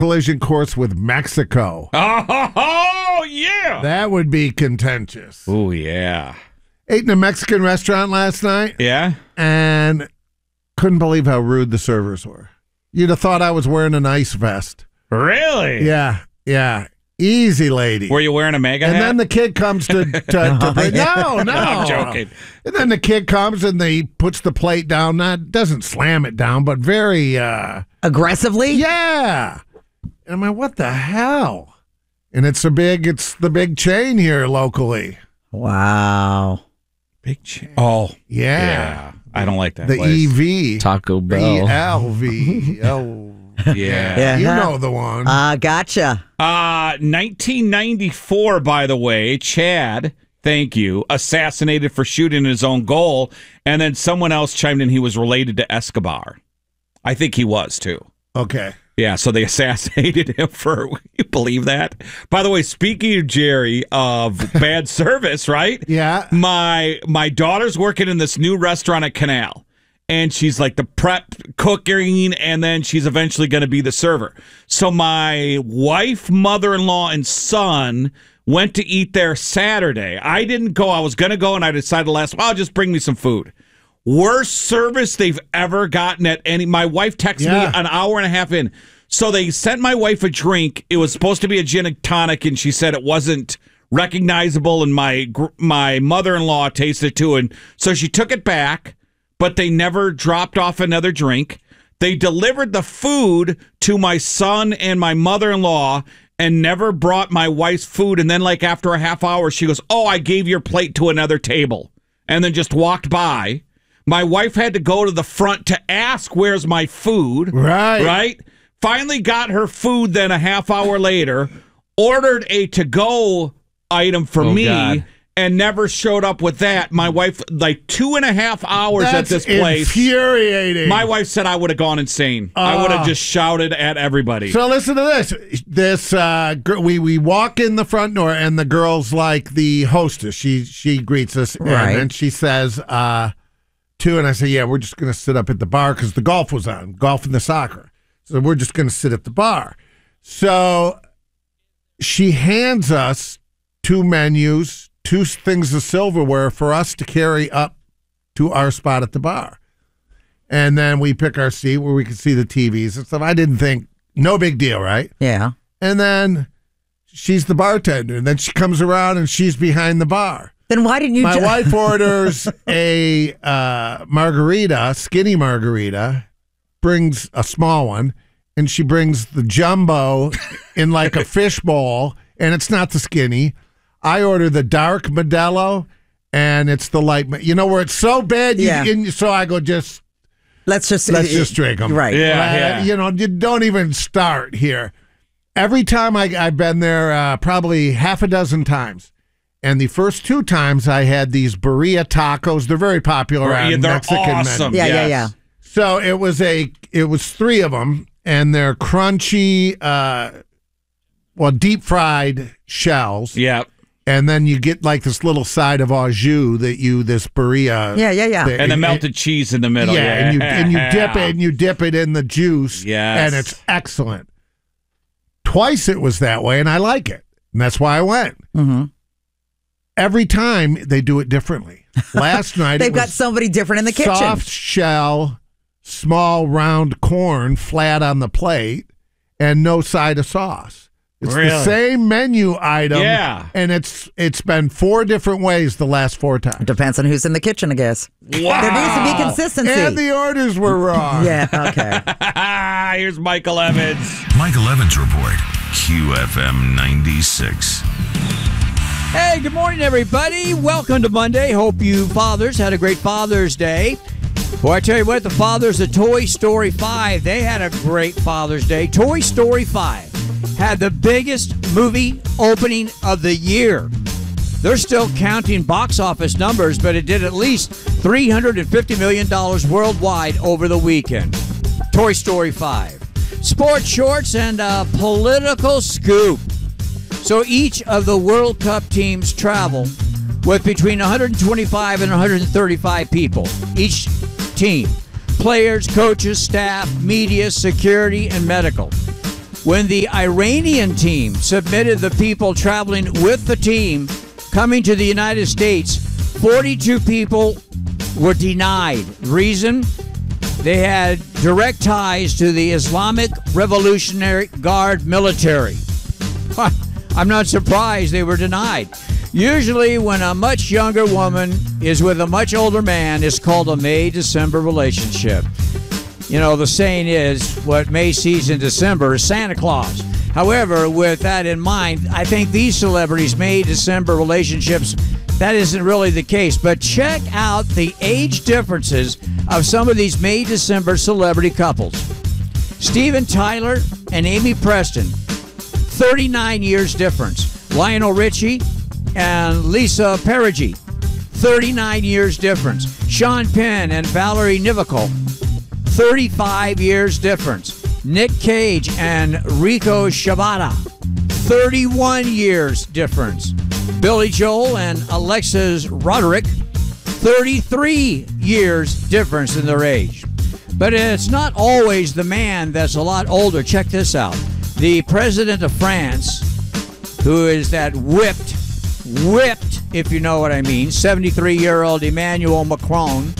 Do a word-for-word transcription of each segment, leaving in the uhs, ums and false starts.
collision course with Mexico. Oh, oh yeah. That would be contentious. Oh, yeah. Ate in a Mexican restaurant last night. Yeah? And couldn't believe how rude the servers were. You'd have thought I was wearing an ice vest. Really? Yeah, yeah. Easy, lady. Were you wearing a mega and hat? then the kid comes to, to, to bring, no, no. No, I'm joking. And then the kid comes and he puts the plate down. Not doesn't slam it down, but very uh, aggressively. Yeah. And I'm like, what the hell? And it's a big, it's the big chain here locally. Wow. Big chain. Oh, yeah. Yeah. I don't like that. The place. E V. Taco Bell. E L V. Oh. Yeah. Yeah. You know the one. Uh, gotcha. Uh, nineteen ninety-four, by the way, Chad, thank you, assassinated for shooting his own goal, and then someone else chimed in he was related to Escobar. I think he was, too. Okay. Yeah, so they assassinated him for, you believe that? By the way, speaking of Jerry, of bad service, right? Yeah. My my daughter's working in this new restaurant at Canal, and she's like the prep cooking, and then she's eventually going to be the server. So my wife, mother-in-law, and son went to eat there Saturday. I didn't go. I was going to go, and I decided last, well, just bring me some food. Worst service they've ever gotten at any. My wife texted Yeah. me an hour and a half in. So they sent my wife a drink. It was supposed to be a gin and tonic, and she said it wasn't recognizable, and my gr- my mother-in-law tasted it too. And so she took it back, but they never dropped off another drink. They delivered the food to my son and my mother-in-law and never brought my wife's food. And then like after a half hour, she goes, oh, I gave your plate to another table, and then just walked by. My wife had to go to the front to ask, where's my food? Right. Right? Finally got her food then a half hour later, ordered a to-go item for Oh, me, God. and never showed up with that. My wife, like two and a half hours That's at this place. infuriating. My wife said I would have gone insane. I would have Ah. just shouted at everybody. So listen to this. This uh, gr- we we walk in the front door, and the girl's like the hostess. She she greets us, Right. and then she says, uh, "To," and I say, "Yeah, we're just going to sit up at the bar because the golf was on, golf and the soccer. So we're just going to sit at the bar." So she hands us two menus, two things of silverware for us to carry up to our spot at the bar. And then we pick our seat where we can see the T Vs and stuff. I didn't think, no big deal, right? Yeah. And then she's the bartender. And then she comes around and she's behind the bar. Then why didn't you? My ju- wife orders a uh, margarita, skinny margarita, brings a small one, and she brings the jumbo in like a fish bowl, and it's not the skinny. I order the dark Modelo, and it's the light. You know where it's so bad, you, Yeah. and so I go just Let's just let's just drink them. Right. Yeah, yeah. You know, you don't even start here. Every time I, I've been there, uh, probably half a dozen times. And the first two times I had these birria tacos. They're very popular Yeah, on they're Mexican awesome. menu. Yeah, yeah, Yes. yeah. So it was a, it was three of them, and they're crunchy, uh, well, deep fried shells. Yeah. And then you get like this little side of au jus that you, this birria. Yeah, yeah, yeah. thing. And the melted cheese in the middle. Yeah, Yeah, and you and you dip it and you dip it in the juice. Yes. And it's excellent. Twice it was that way, and I like it. And that's why I went. Mm-hmm. Every time they do it differently. Last night They've it got was somebody different in the kitchen. soft shell, small round corn flat on the plate, and no side of sauce. It's the Really? same menu item. Yeah. And it's it's been four different ways the last four times. Depends on who's in the kitchen, I guess. Wow. There needs to be consistency. And the orders were wrong. yeah. Okay. Here's Michael Evans. Michael Evans Report, Q F M ninety-six. Hey, good morning, everybody. Welcome to Monday. Hope you fathers had a great Father's Day. Boy, I tell you what, the fathers of Toy Story five, they had a great Father's Day. Toy Story five had the biggest movie opening of the year. They're still counting box office numbers, but it did at least three hundred fifty million dollars worldwide over the weekend. Toy Story five. Sports shorts and a political scoop. So each of the World Cup teams travel with between one hundred twenty-five and one hundred thirty-five people. Each team. Players, coaches, staff, media, security, and medical. When the Iranian team submitted the people traveling with the team coming to the United States, forty-two people were denied. Reason? They had direct ties to the Islamic Revolutionary Guard military. I'm not surprised they were denied. Usually when a much younger woman is with a much older man, it's called a May-December relationship. You know, the saying is, what May sees in December is Santa Claus. However, with that in mind, I think these celebrities' May-December relationships, that isn't really the case. But check out the age differences of some of these May-December celebrity couples. Steven Tyler and Amy Preston, thirty-nine years difference. Lionel Richie and Lisa Perigi, thirty-nine years difference. Sean Penn and Valerie Nivikol, thirty-five years difference. Nick Cage and Rico Shabata, thirty-one years difference. Billy Joel and Alexis Roderick, thirty-three years difference in their age. But it's not always the man that's a lot older. Check this out. The president of France, who is that whipped, whipped, if you know what I mean, seventy-three-year-old Emmanuel Macron,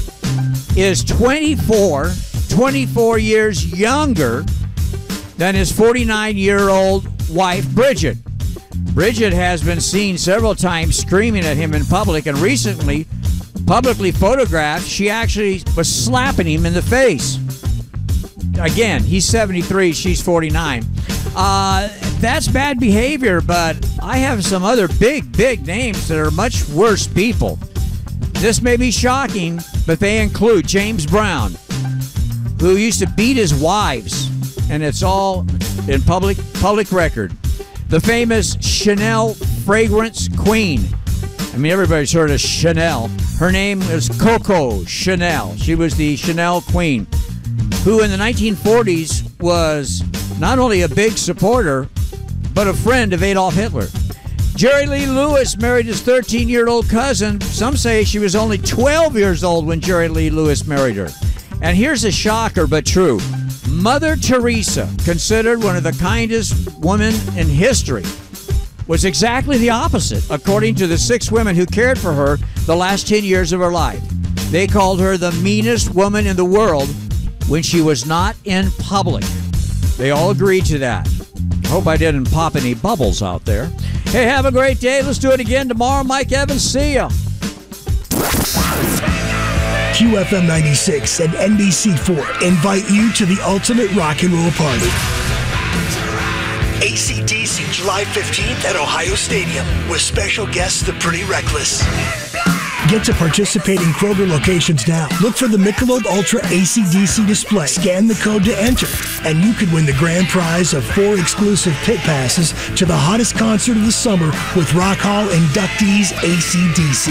is twenty-four, twenty-four years younger than his forty-nine-year-old wife, Bridget. Bridget has been seen several times screaming at him in public, and recently, publicly photographed, she actually was slapping him in the face. Again, he's seventy-three, she's forty-nine. Uh, that's bad behavior, but I have some other big, big names that are much worse people. This may be shocking, but they include James Brown, who used to beat his wives, and it's all in public public record. The famous Chanel fragrance queen. I mean, everybody's heard of Chanel. Her name is Coco Chanel. She was the Chanel queen, who in the nineteen forties was not only a big supporter, but a friend of Adolf Hitler. Jerry Lee Lewis married his thirteen-year-old cousin. Some say she was only twelve years old when Jerry Lee Lewis married her. And here's a shocker, but true. Mother Teresa, considered one of the kindest women in history, was exactly the opposite, according to the six women who cared for her the last ten years of her life. They called her the meanest woman in the world when she was not in public. They all agreed to that. Hope I didn't pop any bubbles out there. Hey, have a great day. Let's do it again tomorrow. Mike Evans, see ya. Q F M ninety-six and N B C four invite you to the ultimate rock and roll party. A C D C July fifteenth at Ohio Stadium with special guests The Pretty Reckless. Get to participating Kroger locations now. Look for the Michelob Ultra A C D C display. Scan the code to enter, and you could win the grand prize of four exclusive pit passes to the hottest concert of the summer with Rock Hall inductees A C D C.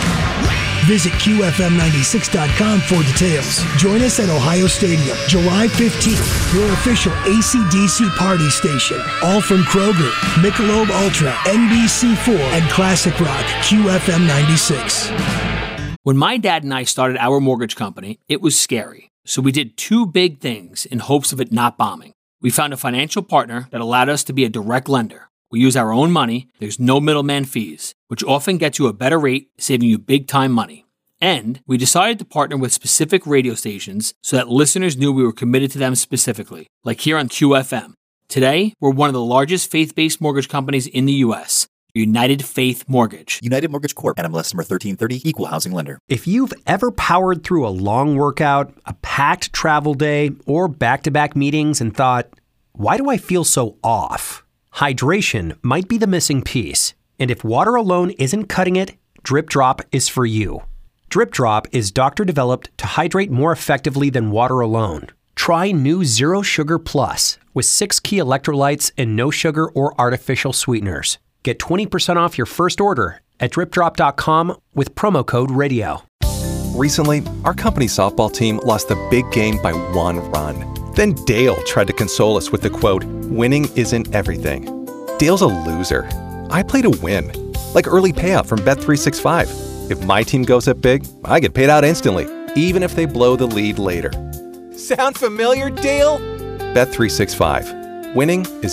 Visit Q F M ninety-six dot com for details. Join us at Ohio Stadium, July fifteenth, your official A C D C party station. All from Kroger, Michelob Ultra, N B C four, and Classic Rock, Q F M ninety-six. When my dad and I started our mortgage company, it was scary. So we did two big things in hopes of it not bombing. We found a financial partner that allowed us to be a direct lender. We use our own money, there's no middleman fees, which often gets you a better rate, saving you big time money. And we decided to partner with specific radio stations so that listeners knew we were committed to them specifically, like here on Q F M. Today, we're one of the largest faith-based mortgage companies in the U S, United Faith Mortgage. United Mortgage Corp. N M L S number thirteen thirty, Equal Housing Lender. If you've ever powered through a long workout, a packed travel day, or back-to-back meetings and thought, why do I feel so off? Hydration might be the missing piece. And if water alone isn't cutting it, Drip Drop is for you. Drip Drop is doctor-developed to hydrate more effectively than water alone. Try new Zero Sugar Plus with six key electrolytes and no sugar or artificial sweeteners. Get twenty percent off your first order at drip drop dot com with promo code radio. Recently, our company softball team lost the big game by one run. Then Dale tried to console us with the quote, "Winning isn't everything." Dale's a loser. I play to win. Like early payout from Bet three sixty-five. If my team goes up big, I get paid out instantly, even if they blow the lead later. Sound familiar, Dale? Bet three sixty-five. Winning is